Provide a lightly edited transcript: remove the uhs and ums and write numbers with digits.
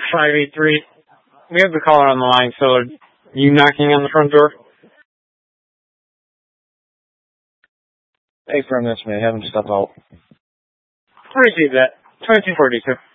583. We have the caller on the line, so are you knocking on the front door? Hey, from this man, have him step out. Receive that. 2242.